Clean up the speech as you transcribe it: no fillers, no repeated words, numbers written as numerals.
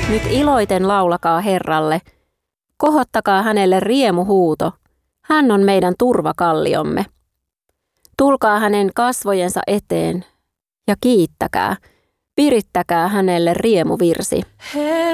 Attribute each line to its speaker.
Speaker 1: Nyt iloiten laulakaa Herralle, kohottakaa hänelle riemuhuuto, hän on meidän turvakalliomme. Tulkaa hänen kasvojensa eteen ja kiittäkää, virittäkää hänelle riemuvirsi.